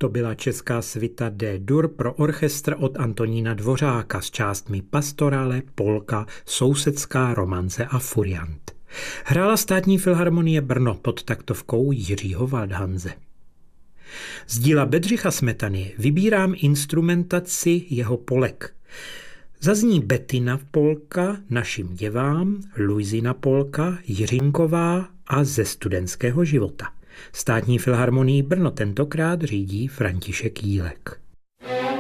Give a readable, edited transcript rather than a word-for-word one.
To byla česká svita D-dur pro orchestr od Antonína Dvořáka s částmi pastorále, polka, sousedská, romance a furiant. Hrála Státní filharmonie Brno pod taktovkou Jiřího Waldhanse. Z díla Bedřicha Smetany vybírám instrumentaci jeho polek. Zazní Bettina polka, Našim děvám, Luizina polka, Jiřinková a Ze studentského života. Státní filharmonii Brno tentokrát řídí František Jílek.